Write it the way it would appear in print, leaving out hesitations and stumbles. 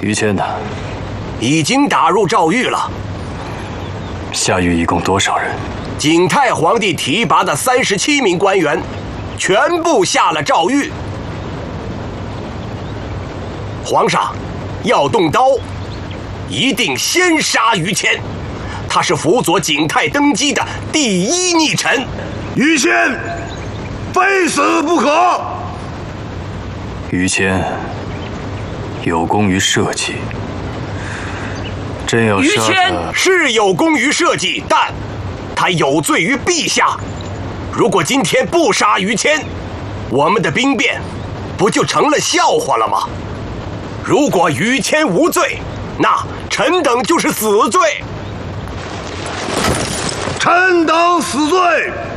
于谦呢？ 已经打入诏狱了。 下狱一共多少人？ 景泰皇帝提拔的37名官员，全部下了诏狱。皇上要动刀，一定先杀于谦，他是辅佐景泰登基的第一逆臣。 于谦非死不可。 于谦有功于社稷，真要杀他， 于谦是有功于社稷，但他有罪于陛下。如果今天不杀于谦，我们的兵变不就成了笑话了吗？如果于谦无罪，那臣等就是死罪。 臣等死罪。